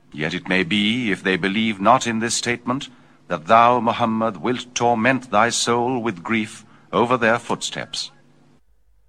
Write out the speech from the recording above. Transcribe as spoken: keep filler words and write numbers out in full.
Yet it may be, if they believe not in this statement, that thou, Muhammad, wilt torment thy soul with grief over their footsteps.